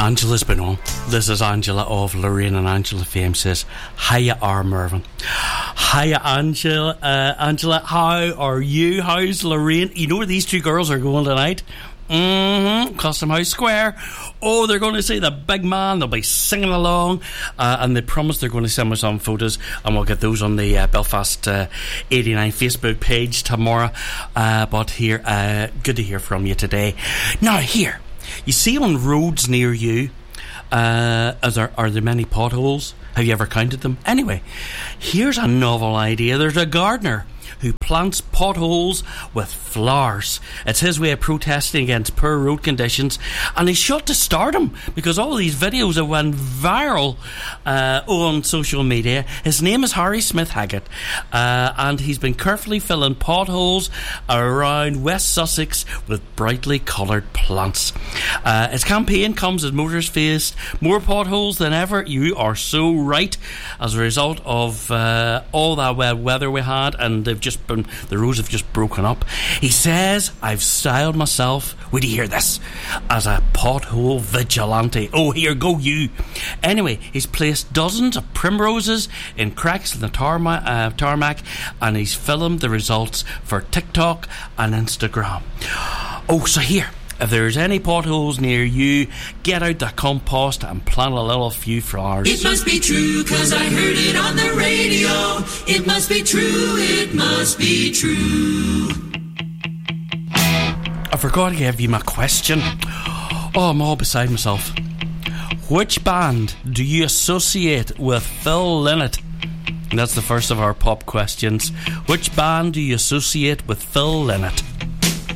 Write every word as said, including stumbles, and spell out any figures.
Angela's been on. This is Angela of Lorraine and Angela fame. Says, hiya, R. Mervyn. Hiya, Angela. Uh, Angela, how are you? How's Lorraine? You know where these two girls are going tonight? Mm-hmm. Custom House Square. Oh, they're going to see the big man. They'll be singing along, uh, and they promise they're going to send me some photos, and we'll get those on the uh, Belfast uh, eighty-nine Facebook page tomorrow. Uh, but here, uh, good to hear from you today. Now, here, you see on roads near you, uh, are, there, are there many potholes? Have you ever counted them? Anyway, here's a novel idea. There's a gardener who plants potholes with flowers. It's his way of protesting against poor road conditions, and he's shot to stardom because all these videos have went viral uh, on social media. His name is Harry Smith Haggett, uh, and he's been carefully filling potholes around West Sussex with brightly coloured plants. Uh, his campaign comes as motorists faced more potholes than ever. You are so right. As a result of uh, all that wet weather we had, and they've just been, the roads have just broken up. He says, I've styled myself, would you hear this, as a pothole vigilante. Oh, here go you. Anyway, he's placed dozens of primroses in cracks in the tarmac, uh, tarmac and he's filmed the results for TikTok and Instagram. Oh, so here, if there's any potholes near you, get out the compost and plant a little few flowers. It must be true, cause I heard it on the radio. It must be true, it must be true. I forgot to give you my question. Oh, I'm all beside myself. Which band do you associate with Phil Lynott? And that's the first of our pop questions. Which band do you associate with Phil Lynott?